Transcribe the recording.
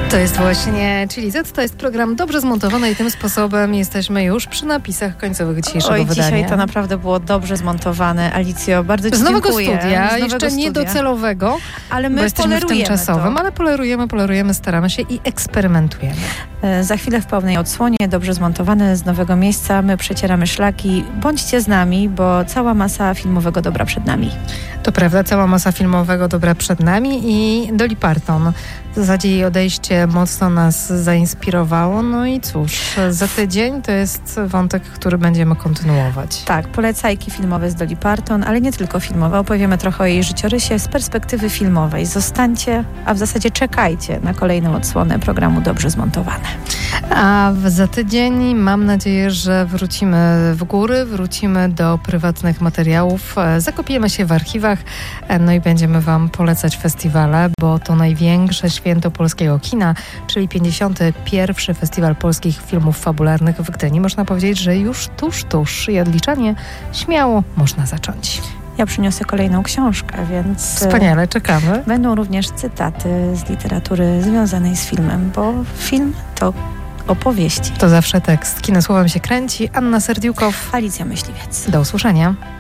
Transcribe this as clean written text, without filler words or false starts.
To jest właśnie Chili Z, to jest program dobrze zmontowany i tym sposobem jesteśmy już przy napisach końcowych dzisiejszego wydania. Dzisiaj to naprawdę było dobrze zmontowane. Alicjo, bardzo Ci dziękuję. Z nowego studia, jeszcze nie docelowego, ale my bo jesteśmy w tymczasowym, ale polerujemy, staramy się i eksperymentujemy. Za chwilę w pełnej odsłonie, dobrze zmontowane z nowego miejsca, my przecieramy szlaki. Bądźcie z nami, bo cała masa filmowego dobra przed nami. To prawda, cała masa filmowego dobra przed nami i Dolly Parton. W zasadzie jej odejście mocno nas zainspirowało. No i cóż, za tydzień to jest wątek, który będziemy kontynuować. Tak, polecajki filmowe z Dolly Parton, ale nie tylko filmowe. Opowiemy trochę o jej życiorysie z perspektywy filmowej. Zostańcie, a w zasadzie czekajcie na kolejną odsłonę programu Dobrze Zmontowane. A za tydzień mam nadzieję, że wrócimy w góry, wrócimy do prywatnych materiałów, zakopiemy się w archiwach, no i będziemy Wam polecać festiwale, bo to największe święto polskiego kina, czyli 51. Festiwal Polskich Filmów Fabularnych w Gdyni. Można powiedzieć, że już tuż i odliczanie śmiało można zacząć. Ja przyniosę kolejną książkę, więc... Wspaniale, czekamy. Będą również cytaty z literatury związanej z filmem, bo film to opowieści. To zawsze tekst. Kino słowem się kręci. Anna Serdiukow. Alicja Myśliwiec. Do usłyszenia.